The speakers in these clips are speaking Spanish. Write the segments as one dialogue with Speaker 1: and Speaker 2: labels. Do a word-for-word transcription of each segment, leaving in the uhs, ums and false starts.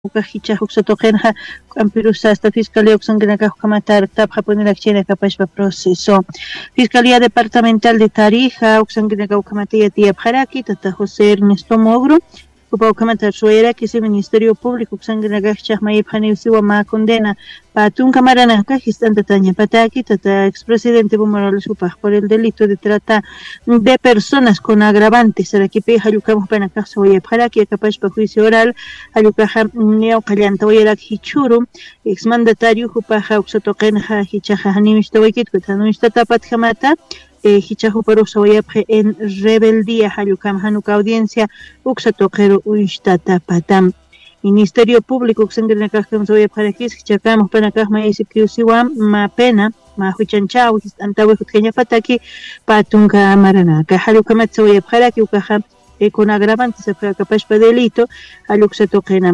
Speaker 1: Ukahicha Huxatokenja, Campirusa, hasta Fiscalía Uxangrinaca Hucamatar, Tapja Ponelachina, Capachpa Proceso. Fiscalía Departamental de Tarija, Uxangrinaca Hucamatia Tía Paraki, Tata José Ernesto Mogro, Upa Ucamatar Suera, que es el Ministerio Público, Uxangrinaca Chahmaib Haneusiwa Ma condena, Patun Camarana, Cajistán Tataña Pataki, Tata expresidente Bumorales Upaj por el delito de trata de personas con agravantes. Araquipe, Hayucamos Panacas, Oye Paraki, Capachpa Juicio Oral, Ayucaja Neo Callanta Oyerak Hichuru, exmandatario Jupaja Uxotokenja Hichaja Hanimistawikit, Kutanumista Tapat Hamata, Hichajo Parusa Oyapje en rebeldía, Hayukam Hanuka Audiencia, Uxatokero Uishtata Patam. Ministerio Público, Uxangrenacaj Oyapjarakis, Hichacamos Panacaj Maisi Kiusiwam, Ma Pena, Ma Huichanchau, Antawi Jutkeña Pataki, Patunga Maranaka, Halukamat Oyapjaraki, Ukaja. Con agravantes a capaz de delito, a Luxatokena.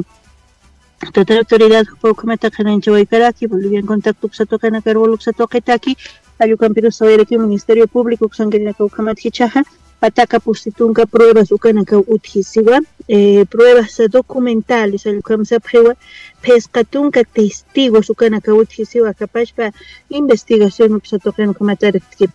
Speaker 1: Total autoridad, Pocometa Canancho y Karaki, Bolivia en contacto Xatokena, Carbo Luxatoketaki, a Yucampiru Sobereki, Ministerio Público, Xangrina Kaukamat Hichaja, Pataka Pusitunga, pruebas Ukanaka Uthisiwa, pruebas documentales, a Yucamsa Prewa, Pescatunga, testigos Ukanaka Uthisiwa, capaz para investigación Uxatokena Kamatar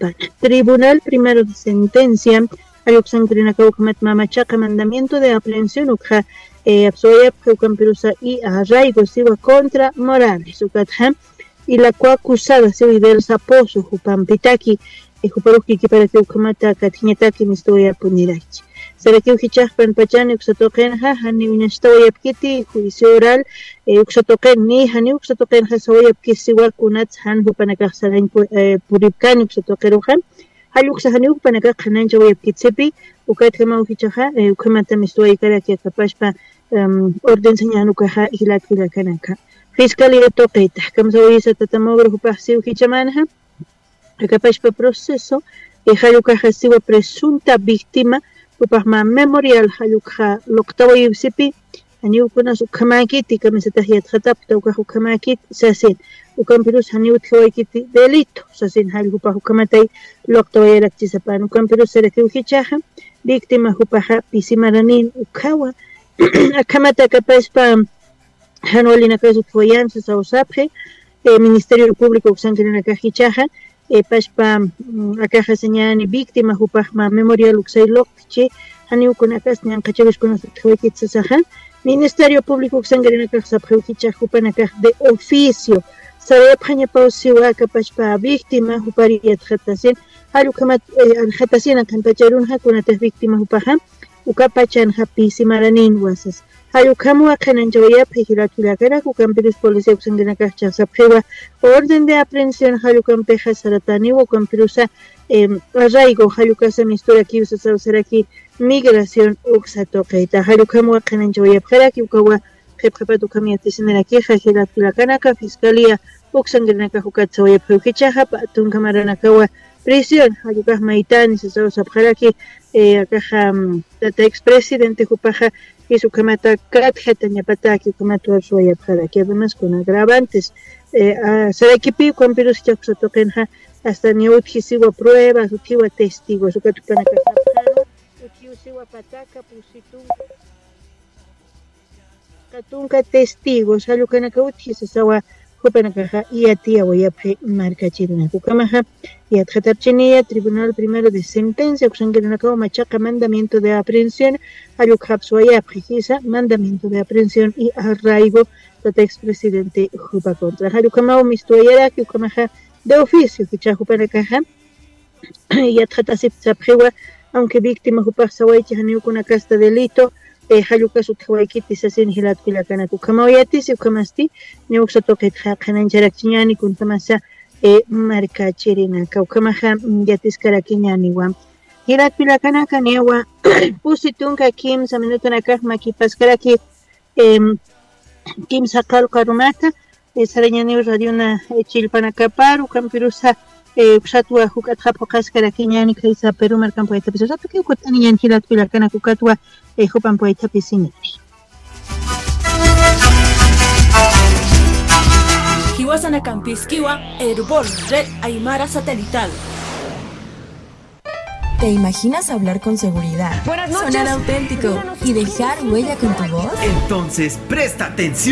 Speaker 1: Tribunal primero de sentencia. Ayuxangrina Kaukamat Mamachaca, mandamiento de aprehensión Ukha, Absoya, Kaukampirusa y arraigo Siwa contra Morales, Ukatha, y la coacusada se vive el saposo, Jupampitaki, y Juparuki para que Ukamata, Katiñataki, Mistoya Punirachi. Será que Ujichach Panpachani, Uxatokenja, Hani Unastoya Pkiti, juicio oral, Uxatoken ni Hani Uxatokenja, Soya Pkisiwa Kunats, Han Hupanakach Salan Puripkan, Uxatokeruhan. Haluk sahaniuk panaka khanancha wayap kitsepi ukat kama ukichaha ukamata mistoy karaki kapashpa orden señalukaha hilat hilakanaka fiscalía toqeta kamsa waysa tatamogro pasi ukichamanha kapashpa proceso e halukaha siwa presunta víctima upahma memorial halukha loktawa yipsipi aniu kuna sukamakiti kamisata hiat khatapta ukahu kamakit sasin Ucampirus Haniut Hoikiti delito, Sasin Halhupa Hukamatay, Loctoya Chisapan, Ucampirus Sereki Hichaja, víctima Hupaha, Pisimaranin, Ukawa, Akamata Capespa, Hanolina Casu Foyanza, Sausapje, Ministerio Público Uxangrina Cajichaja, Paspa, Acaja Señani, víctima Hupahma, Memorial Uxay Lokchi, Haniu Kunakas, Nyankachavis Kunahoikit Sasahan, Ministerio Público Uxangrina Casapukicha Hupanaka de oficio. Sabe paña pausiwa kapashpa víctima hupariya khatasin halukamat al-khatasin kanpacharun hakunata víctima hupaha ukapachan hapisi maranin wasas halukamu akananjawaya pejilakila kara ukampiris policía uxangrina kahcha sapjewa orden de aprehensión halukampeja saratani ukampirusa arraigo halukasa mistura kiusa sausaraki migración uxatokeita halukamu akananjawaya pjaraki ukawa Prepatu Kamiati Sinaki, Hajilat Pilakanaka, Fiscalía, Uxangrenaka Hukatsa, Pukichaha, Patun Kamaranakawa, prisión, Hayukah Maitani, Cesaro Sabharaki, Akaha, Tata expresidente Hupaja, y su Kamata Katjeta, Yapataki, Kamatu Arsoya Paraki, además con agravantes. Sarakipi, Kwampiros Chapsatokenha, hasta Niutisiwa pruebas, Ukiwa testigos, Ukatukanaka, Ukiusiwa Pataka, Pusitu. Katunka testigos, halukanaka utjisa sawa hupanakaja y atia wayapje marca chiruna kukamaja y adjatarchenia tribunal primero de sentencia uxangiranaka machaca mandamiento de aprehensión halukhaps wayapje hisa mandamiento de aprehensión y arraigo tata expresidente jupa contra halukamao mistoyera kukamaja de oficio kicha hupanakaja y adjatasip zapjewa aunque víctima jupa sawaichi haniukuna casta delito Haluka Suthawaikiti Sasin Hilat Pilakanaku Kamayatis, Ukamasti, Neuxatoket Hananjarakiniani Kuntamasa, E Marca Chirina, Kaukamaha, Yatis Karakinianiwa. Hilat Pilakanaka Newa, Pusitunka Kim, Saminutanaka, Maki Paskaraki, Kim Sakal Karumata, Sarañani Radiona Chilpanakapar, Ukampirusa. Uxatua Hukathapo Kaskarakiñani Kaisa Perú Marcampo Etapiso que Ukutanian Hilat Pilakana Kukatua Hupampo Etapisini.
Speaker 2: Kiwasana Campiskiwa, Herbol, Red Aymara Satelital. ¿Te imaginas hablar con seguridad,
Speaker 3: Buenas noches.
Speaker 2: sonar auténtico y dejar huella con tu voz?
Speaker 4: Entonces, presta atención.